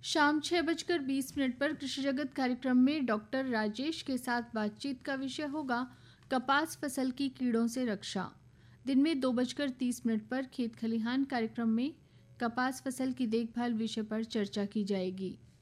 शाम 6:20 पर कृषि जगत कार्यक्रम में डॉक्टर राजेश के साथ बातचीत का विषय होगा कपास फसल की कीड़ों से रक्षा। दिन में 2:30 पर खेत खलिहान कार्यक्रम में कपास फसल की देखभाल विषय पर चर्चा की जाएगी।